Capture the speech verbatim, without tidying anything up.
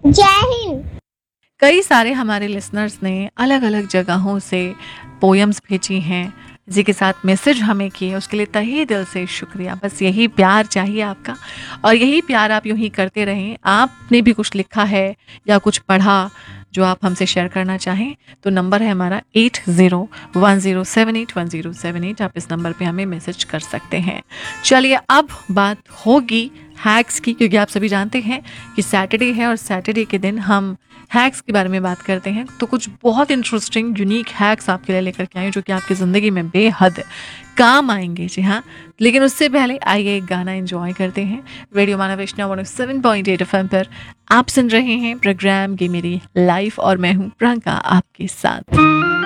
जय हिंद। कई सारे हमारे लिसनर्स ने अलग अलग जगहों से पोयम्स भेजी हैं, इसी के साथ मैसेज हमें किए, उसके लिए तहे दिल से शुक्रिया। बस यही प्यार चाहिए आपका, और यही प्यार आप यूं ही करते रहें। आपने भी कुछ लिखा है या कुछ पढ़ा जो आप हमसे शेयर करना चाहें तो नंबर है हमारा eight zero one zero seven eight one zero seven eight. आप इस नंबर पे हमें मैसेज कर सकते हैं। चलिए अब बात होगी हैक्स की, क्योंकि आप सभी जानते हैं कि सैटरडे है और सैटरडे के दिन हम हैक्स के बारे में बात करते हैं। तो कुछ बहुत इंटरेस्टिंग यूनिक हैक्स आपके लिए लेकर के आए जो कि आपकी ज़िंदगी में बेहद काम आएंगे। जी हाँ, लेकिन उससे पहले आइए एक गाना एंजॉय करते हैं। रेडियो माना वैष्णव one seven point eight F M पर आप सुन रहे हैं प्रोग्राम ये मेरी लाइफ और मैं हूँ प्रियंका आपके साथ।